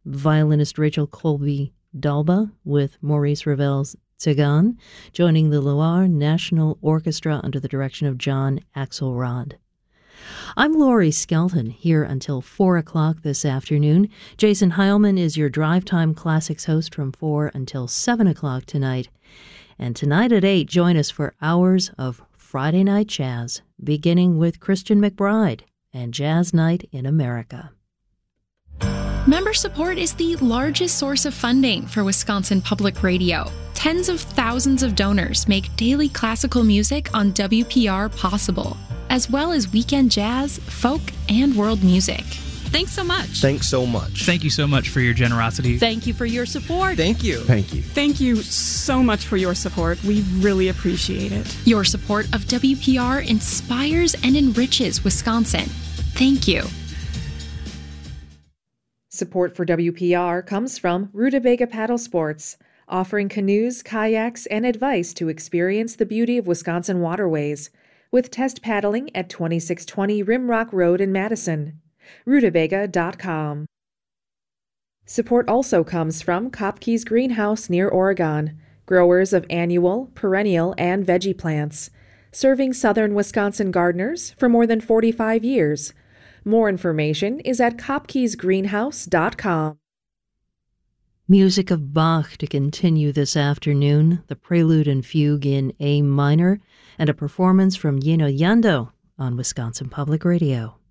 Violinist Rachel Colby-Dalba with Maurice Ravel's Tzigane, joining the Loire National Orchestra under the direction of John Axelrod. I'm Laurie Skelton, here until 4 o'clock this afternoon. Jason Heilman is your Drive Time Classics host from 4 until 7 o'clock tonight. And tonight at 8, join us for hours of Friday Night Jazz, beginning with Christian McBride and Jazz Night in America. Member support is the largest source of funding for Wisconsin Public Radio. Tens of thousands of donors make daily classical music on WPR possible, as well as weekend jazz, folk, and world music. Thanks so much. Thanks so much. Thank you so much for your generosity. Thank you for your support. Thank you. Thank you. Thank you so much for your support. We really appreciate it. Your support of WPR inspires and enriches Wisconsin. Thank you. Support for WPR comes from Rutabaga Paddle Sports, offering canoes, kayaks, and advice to experience the beauty of Wisconsin waterways, with test paddling at 2620 Rimrock Road in Madison. Rutabaga.com. Support also comes from Kopke's Greenhouse near Oregon, growers of annual, perennial, and veggie plants, serving southern Wisconsin gardeners for more than 45 years. More information is at kopkesgreenhouse.com. Music of Bach to continue this afternoon, the Prelude and Fugue in A minor, and a performance from Yino Yando on Wisconsin Public Radio.